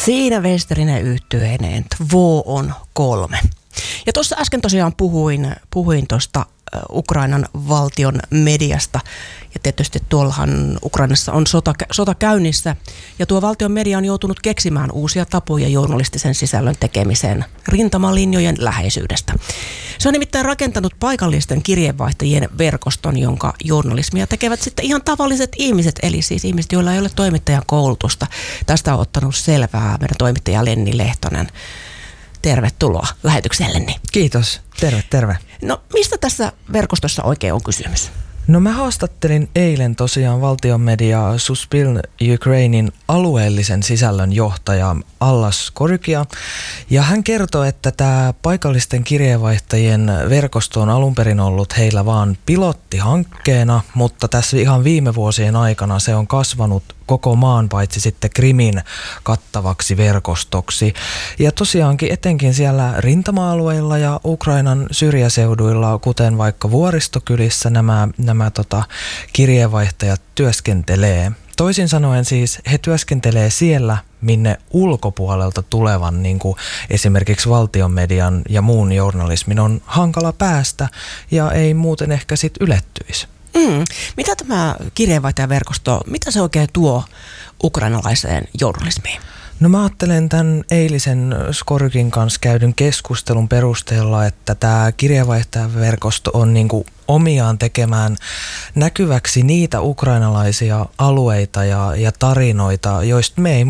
Siinä Westerinen yhtyeineen Två on kolme. Ja tuossa äsken tosiaan puhuin tuosta Ukrainan valtion mediasta. Ja tietysti tuollahan Ukrainassa on sota käynnissä. Ja tuo valtion media on joutunut keksimään uusia tapoja journalistisen sisällön tekemiseen rintamalinjojen läheisyydestä. Se on nimittäin rakentanut paikallisten kirjeenvaihtajien verkoston, jonka journalismia tekevät sitten ihan tavalliset ihmiset, eli siis ihmiset, joilla ei ole toimittajan koulutusta. Tästä on ottanut selvää meidän toimittaja Lenni Lehtonen. Tervetuloa lähetykselleni. Kiitos. Terve. No mistä tässä verkostossa oikein on kysymys? No mä haastattelin eilen tosiaan valtion media Suspil Ukrainin alueellisen sisällön johtaja Allas Korkia. Ja hän kertoi, että tämä paikallisten kirjeenvaihtajien verkosto on alun perin ollut heillä vaan pilottihankkeena, mutta tässä ihan viime vuosien aikana se on kasvanut koko maan paitsi sitten Krimin kattavaksi verkostoksi. Ja tosiaankin etenkin siellä rintama-alueilla ja Ukrainan syrjäseuduilla, kuten vaikka vuoristokylissä nämä kirjeenvaihtajat työskentelee. Toisin sanoen siis he työskentelee siellä, minne ulkopuolelta tulevan, niin kuin esimerkiksi valtion median ja muun journalismin on hankala päästä ja ei muuten ehkä sitten ylettyisi. Mitä tämä kirjeenvaihtajaverkosto, mitä se oikein tuo ukrainalaiseen journalismiin? No mä ajattelen tämän eilisen Skorkin kanssa käydyn keskustelun perusteella, että tämä kirjeenvaihtajaverkosto on niin kuin omiaan tekemään näkyväksi niitä ukrainalaisia alueita ja tarinoita, joista me ei